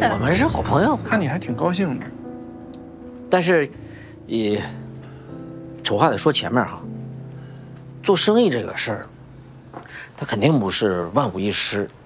我们是好朋友。 看你还挺高兴的。 但是，丑话得说前面哈。做生意这个事儿，它肯定不是万无一失。